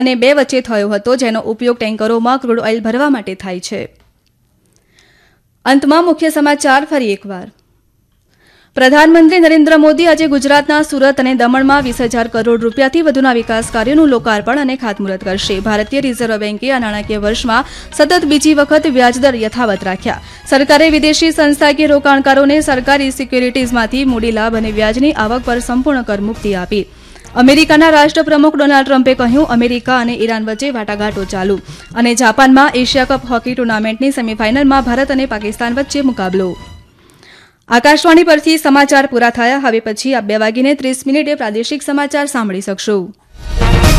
અને 2 વચ્ચે થયો હતો, જેનો ઉપયોગ ટેન્કરોમાં ક્રૂડ ઓઇલ ભરવા માટે થાય છે. અંતમાં મુખ્ય સમાચાર ફરી એકવાર. પ્રધાનમંત્રી નરેન્દ્ર મોદી આજે ગુજરાતના સુરત અને દમણમાં 20,000 કરોડ રૂપિયાથી વધુના વિકાસ કાર્યોનું લોકાર્પણ અને ખાતમુહૂર્ત કરશે. ભારતીય રિઝર્વ બેન્કે આ નાણાકીય વર્ષમાં સતત બીજી વખત વ્યાજદર યથાવત રાખ્યા. સરકારે વિદેશી સંસ્થાકીય રોકાણકારોને સરકારી સિક્યુરિટીઝમાંથી મૂડી લાભ અને વ્યાજની આવક પર સંપૂર્ણ કરમુક્તિ આપી. અમેરિકાના રાષ્ટ્રપ્રમુખ ડોનાલ્ડ ટ્રમ્પે કહ્યું, અમેરિકા અને ઈરાન વચ્ચે વાટાઘાટો ચાલુ. અને જાપાનમાં એશિયા કપ હોકી ટુર્નામેન્ટની સેમીફાઇનલમાં ભારત અને પાકિસ્તાન વચ્ચે મુકાબલો. આકાશવાણી પરથી સમાચાર પૂરા થયા. હવે પછી આપ 2:30 પ્રાદેશિક સમાચાર સાંભળી શકશો.